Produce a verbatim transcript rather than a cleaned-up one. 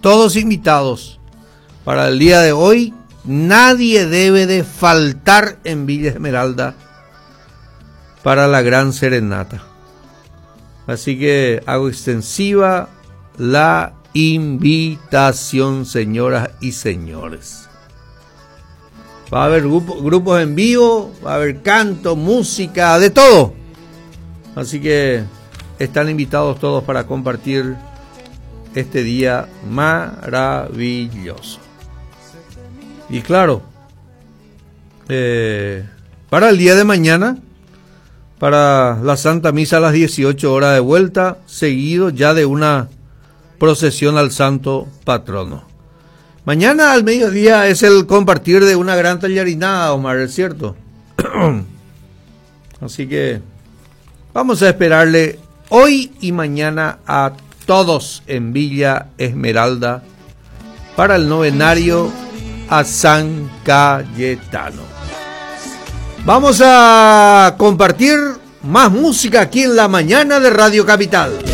todos invitados para el día de hoy. Nadie debe de faltar en Villa Esmeralda para la gran serenata. Así que hago extensiva la invitación, señoras y señores. Va a haber grupo, grupos en vivo, va a haber canto, música, de todo. Así que están invitados todos para compartir este día maravilloso. Y claro, eh, para el día de mañana, para la Santa Misa a las dieciocho horas de vuelta, seguido ya de una procesión al Santo Patrono. Mañana al mediodía es el compartir de una gran tallarinada, Omar, ¿es cierto? Así que vamos a esperarle hoy y mañana a todos en Villa Esmeralda para el novenario a San Cayetano. Vamos a compartir más música aquí en la mañana de Radio Capital.